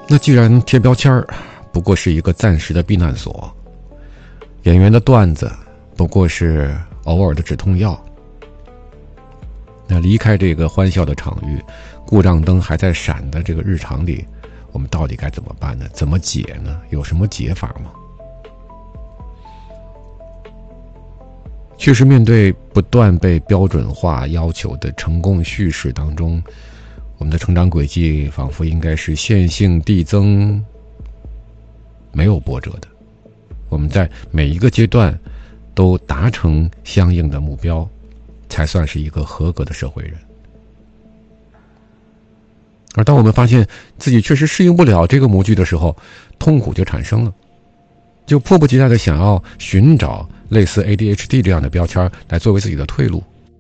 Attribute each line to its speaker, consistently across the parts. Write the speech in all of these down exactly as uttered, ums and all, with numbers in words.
Speaker 1: 那既然贴标签儿不过是一个暂时的避难所，演员的段子不过是偶尔的止痛药，那离开这个欢笑的场域，故障灯还在闪的这个日常里，我们到底该怎么办呢？怎么解呢？有什么解法吗？确实，面对不断被标准化要求的成功叙事当中，我们的成长轨迹仿佛应该是线性递增，没有波折的。我们在每一个阶段都达成相应的目标，才算是一个合格的社会人。而当我们发现自己确实适应不了这个模具的时候，痛苦就产生了，就迫不及待的想要寻找类似 A D H D 这样的标签来作为自己的退路。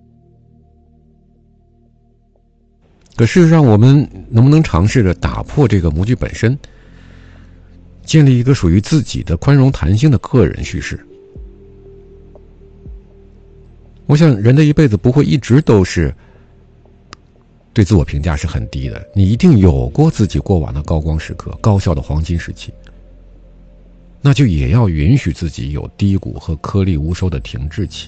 Speaker 1: 可事实上，我们能不能尝试着打破这个模具本身，建立一个属于自己的宽容弹性的个人叙事？我想人的一辈子不会一直都是对自我评价是很低的，你一定有过自己过往的高光时刻，高效的黄金时期，那就也要允许自己有低谷和颗粒无收的停滞期。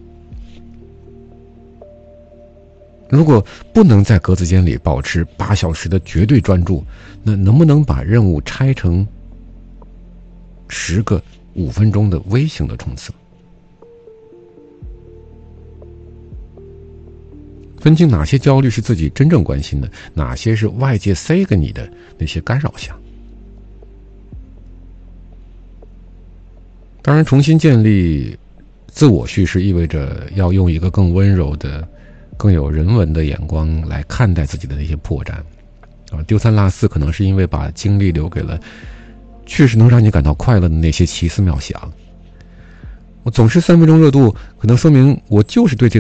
Speaker 1: 如果不能在格子间里保持八小时的绝对专注，那能不能把任务拆成十个五分钟的微型的冲刺？分清哪些焦虑是自己真正关心的，哪些是外界塞给你的那些干扰项。当然，重新建立自我叙事意味着要用一个更温柔的、更有人文的眼光来看待自己的那些破绽。啊，丢三落四可能是因为把精力留给了确实能让你感到快乐的那些奇思妙想。我总是三分钟热度，可能说明我就是对这个